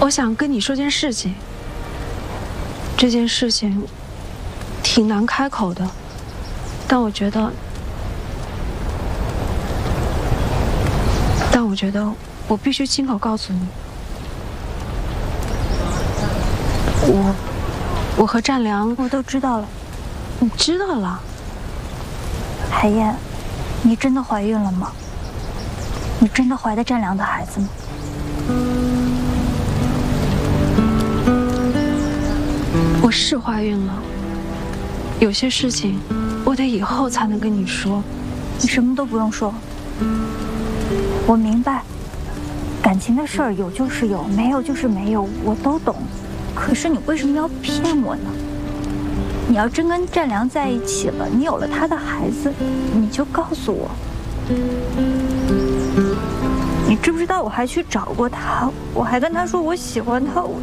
我想跟你说件事情。这件事情挺难开口的，但我觉得我必须亲口告诉你，我和占良， 我都知道了。 你知道了？ 海燕，你真的怀孕了吗？你真的怀的占良的孩子吗？ 我是怀孕了，有些事情我得以后才能跟你说。 你什么都不用说，我明白，感情的事儿有就是有，没有就是没有，我都懂。可是你为什么要骗我呢？你要真跟占良在一起了，你有了他的孩子，你就告诉我。你知不知道我还去找过他，我还跟他说我喜欢他，我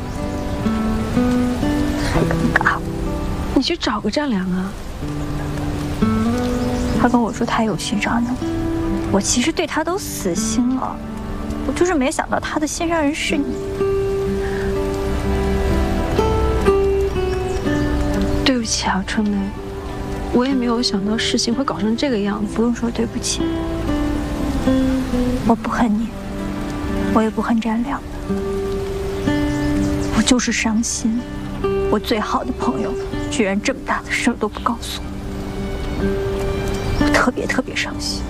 太尴尬了。 你去找个占良啊？ 他跟我说他有心上人，我其实对他都死心了，我就是没想到他的心上人是你。 对不起啊，春梅，我也没有想到事情会搞成这个样子。 不用说对不起，我不恨你，我也不恨占良，我就是伤心，我最好的朋友居然这么大的事儿都不告诉我，我特别伤心。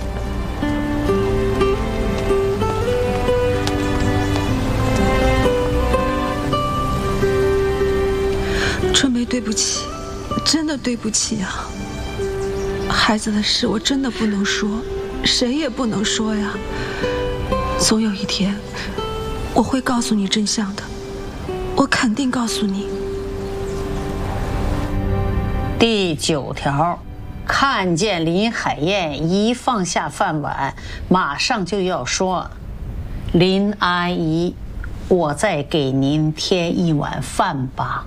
春梅，对不起，真的对不起啊！孩子的事我真的不能说，谁也不能说呀。总有一天，我会告诉你真相的，我肯定告诉你。 第9条，看见林海燕一放下饭碗，马上就要说：“林阿姨，我再给您添一碗饭吧。”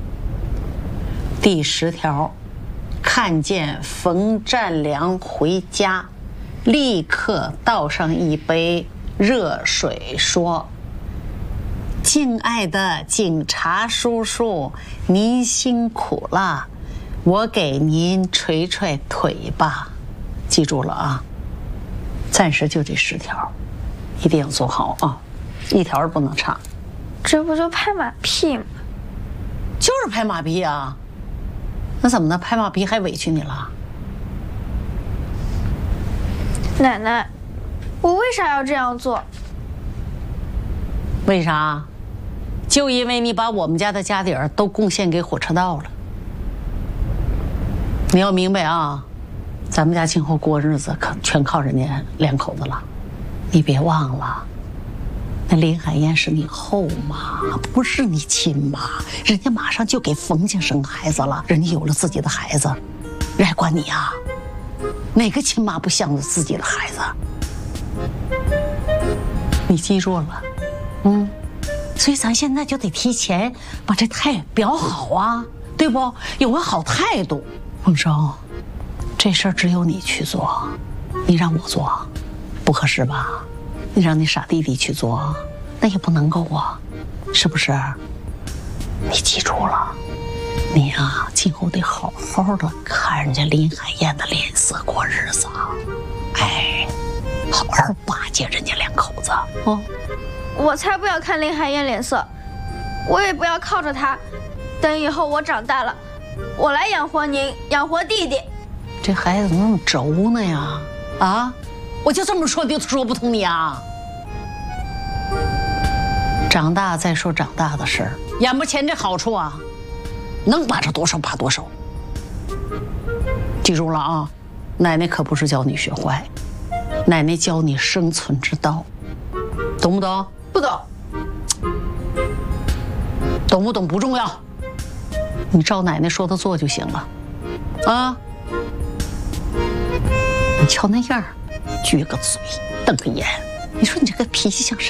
第10条，看见冯占良回家，立刻倒上一杯热水，说：“敬爱的警察叔叔，您辛苦了，我给您捶捶腿吧。”记住了啊，暂时就这10条，一定要做好啊，一条不能差。 这不就拍马屁吗？ 就是拍马屁啊。那怎么呢？拍马屁还委屈你了？ 奶奶，我为啥要这样做？ 为啥？就因为你把我们家的家底儿都贡献给火车道了。你要明白啊，咱们家今后过日子可全靠人家2口子了。你别忘了，那林海燕是你后妈，不是你亲妈，人家马上就给冯家生孩子了，人家有了自己的孩子，人还管你啊？哪个亲妈不向着自己的孩子？你记住了，所以咱现在就得提前把这态表好啊，对不？有个好态度。凤生，这事儿只有你去做，你让我做，不合适吧？你让你傻弟弟去做，那也不能够啊，是不是？你记住了，你呀，今后得好好的看人家林海燕的脸色过日子，哎，好好巴结人家2口子哦。 我才不要看林海燕脸色，我也不要靠着她。等以后我长大了，我来养活您，养活弟弟。 这孩子怎么那么轴呢呀？啊，我就这么说，你就说不通你啊？长大再说长大的事儿，眼不前这好处啊，能把着多少把多少。记住了啊，奶奶可不是教你学坏，奶奶教你生存之道，懂不懂？ 不懂。 懂不懂不重要，你照奶奶说的做就行了，啊？你瞧那样，撅个嘴，瞪个眼，你说你这个脾气像啥？